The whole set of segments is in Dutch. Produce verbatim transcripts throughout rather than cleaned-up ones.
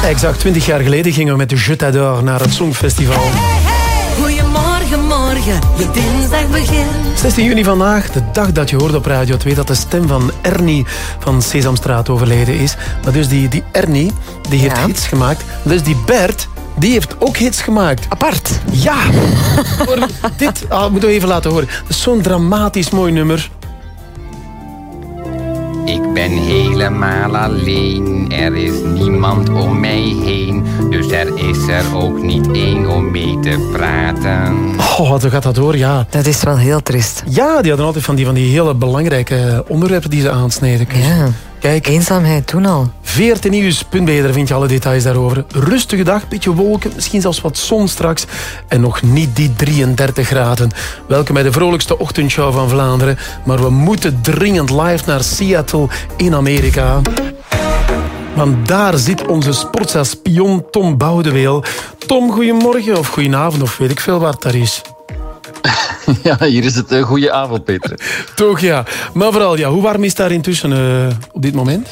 Exact twintig jaar geleden gingen we met de Je t'adore naar het Songfestival. Hey, hey, hey. Goedemorgen, morgen, je dinsdag begint. zestien juni vandaag, de dag dat je hoorde op Radio twee dat de stem van Ernie van Sesamstraat overleden is. Maar dus die, die Ernie, die heeft ja. hits gemaakt. Dus die Bert, die heeft ook hits gemaakt. Apart. Ja. Dit ah, moeten we even laten horen. Dat is zo'n dramatisch mooi nummer. Ik ben helemaal alleen, er is niemand om mij heen. Dus er is er ook niet één om mee te praten. Oh, zo gaat dat door, ja. Dat is wel heel triest. Ja, die hadden altijd van die, van die hele belangrijke onderwerpen die ze aansneden. Ja. Kijk, eenzaamheid toen al. v r t nieuws punt b e, daar vind je alle details daarover. Rustige dag, beetje wolken, misschien zelfs wat zon straks. En nog niet die drieëndertig graden. Welkom bij de vrolijkste ochtendshow van Vlaanderen. Maar we moeten dringend live naar Seattle in Amerika. Want daar zit onze sportsa-spion Tom Boudeweel. Tom, goedemorgen of goedenavond of weet ik veel waar het daar is. Ja, hier is het. Uh, goeie avond, Peter. Toch, ja. Maar vooral, ja, hoe warm is daar intussen uh, op dit moment?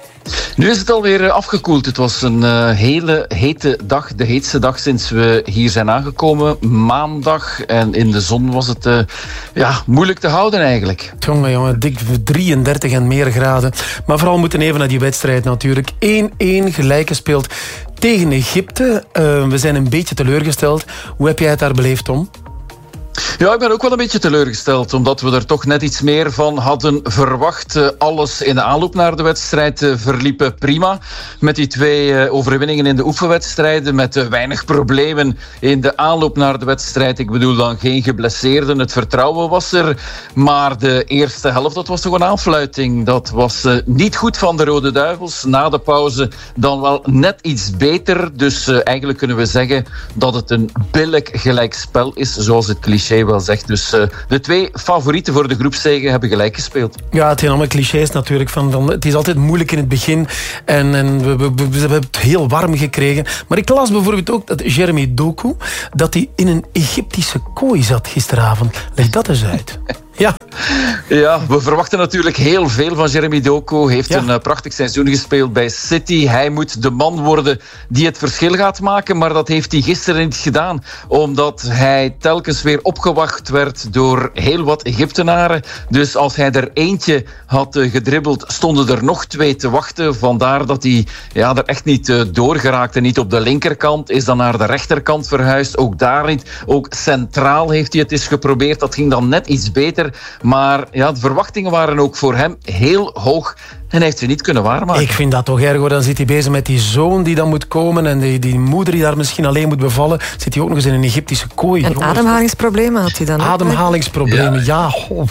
Nu is het alweer afgekoeld. Het was een uh, hele hete dag. De heetste dag sinds we hier zijn aangekomen. Maandag. En in de zon was het uh, ja, moeilijk te houden eigenlijk. Jongen, jongen. Dik drieëndertig en meer graden. Maar vooral moeten even naar die wedstrijd natuurlijk. één-één gelijk gespeeld tegen Egypte. Uh, we zijn een beetje teleurgesteld. Hoe heb jij het daar beleefd, Tom? Ja, ik ben ook wel een beetje teleurgesteld, omdat we er toch net iets meer van hadden verwacht. Alles in de aanloop naar de wedstrijd verliep prima. Met die twee overwinningen in de oefenwedstrijden, met weinig problemen in de aanloop naar de wedstrijd. Ik bedoel dan geen geblesseerden, het vertrouwen was er. Maar de eerste helft, dat was toch een aanfluiting. Dat was niet goed van de Rode Duivels. Na de pauze dan wel net iets beter. Dus eigenlijk kunnen we zeggen dat het een billig gelijkspel is, zoals het cliché wel zegt. Dus uh, de twee favorieten voor de groepszege hebben gelijk gespeeld. Ja, het zijn allemaal clichés natuurlijk. Van, van, het is altijd moeilijk in het begin. En, en we, we, we, we hebben het heel warm gekregen. Maar ik las bijvoorbeeld ook dat Jeremy Doku dat hij in een Egyptische kooi zat gisteravond. Leg dat eens uit. Ja. Ja, we verwachten natuurlijk heel veel van Jeremy Doku. Heeft ja. een uh, prachtig seizoen gespeeld bij City. Hij moet de man worden die het verschil gaat maken. Maar dat heeft hij gisteren niet gedaan. Omdat hij telkens weer opgewacht werd door heel wat Egyptenaren. Dus als hij er eentje had uh, gedribbeld, stonden er nog twee te wachten. Vandaar dat hij ja, er echt niet uh, doorgeraakte. Niet op de linkerkant, is dan naar de rechterkant verhuisd. Ook daar niet. Ook centraal heeft hij het eens geprobeerd. Dat ging dan net iets beter. Maar ja, de verwachtingen waren ook voor hem heel hoog. En hij heeft ze niet kunnen waarmaken. Ik vind dat toch erg hoor. Dan zit hij bezig met die zoon die dan moet komen. En die, die moeder die daar misschien alleen moet bevallen. Zit hij ook nog eens in een Egyptische kooi. En ademhalingsproblemen had hij dan ook? Ademhalingsproblemen, ja. ja oh.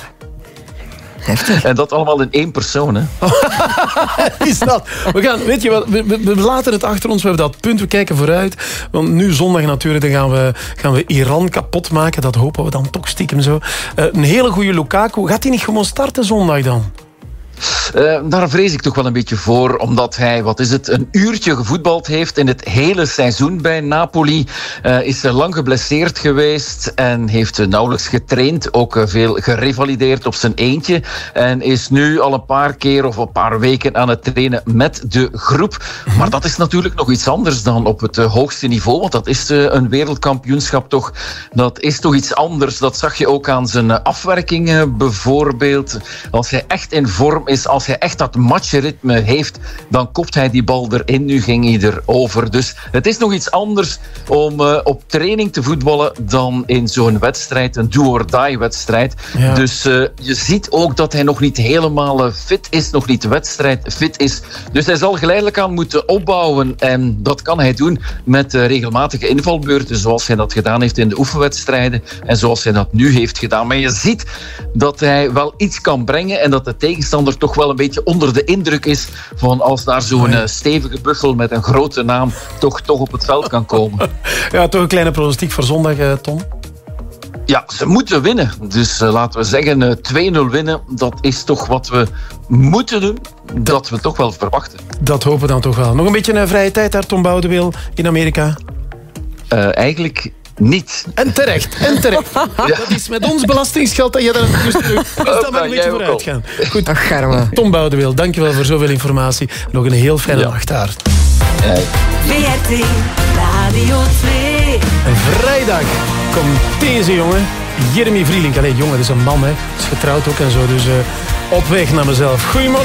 Heftig. En dat allemaal in één persoon, hè? Is dat? We gaan, weet je wat, we, we, we laten het achter ons. We hebben dat punt, we kijken vooruit. Want nu zondag natuurlijk, dan gaan we, gaan we Iran kapot maken. Dat hopen we dan toch stiekem zo. Uh, een hele goede Lukaku. Gaat hij niet gewoon starten zondag dan? Uh, daar vrees ik toch wel een beetje voor, omdat hij, wat is het, een uurtje gevoetbald heeft in het hele seizoen bij Napoli. Uh, is lang geblesseerd geweest en heeft nauwelijks getraind, ook veel gerevalideerd op zijn eentje. En is nu al een paar keer of een paar weken aan het trainen met de groep. Maar dat is natuurlijk nog iets anders dan op het hoogste niveau, want dat is een wereldkampioenschap toch. Dat is toch iets anders. Dat zag je ook aan zijn afwerkingen bijvoorbeeld. Als hij echt in vorm is, als hij echt dat matchritme heeft, dan kopt hij die bal erin. Nu ging hij erover. Dus het is nog iets anders om uh, op training te voetballen dan in zo'n wedstrijd, een do-or-die wedstrijd. Ja. Dus uh, je ziet ook dat hij nog niet helemaal uh, fit is, nog niet wedstrijd fit is. Dus hij zal geleidelijk aan moeten opbouwen en dat kan hij doen met uh, regelmatige invalbeurten, zoals hij dat gedaan heeft in de oefenwedstrijden en zoals hij dat nu heeft gedaan. Maar je ziet dat hij wel iets kan brengen en dat de tegenstander toch wel een beetje onder de indruk is van als daar zo'n uh, stevige buffel met een grote naam toch, toch op het veld kan komen. Ja, toch een kleine pronostiek voor zondag, uh, Tom? Ja, ze moeten winnen. Dus uh, laten we zeggen uh, twee nul winnen. Dat is toch wat we moeten doen. Dat, dat we toch wel verwachten. Dat hopen we dan toch wel. Nog een beetje een vrije tijd daar, Tom Boudeweel, in Amerika? Uh, eigenlijk... niet. En terecht, en terecht. Ja. Dat is met ons belastingsgeld dat je daar dus terug. Dus dat mag een beetje vooruit gaan. Goed. Ach, Garme. Tom Boudeweel, dankjewel voor zoveel informatie. Nog een heel fijne ja. nacht daar. Uh, V R T Radio twee. Vrijdag komt deze jongen, Jeremy Vrielink. Allee, jongen, dat is een man, hè. Is getrouwd ook en zo, dus uh, op weg naar mezelf. Goedemorgen.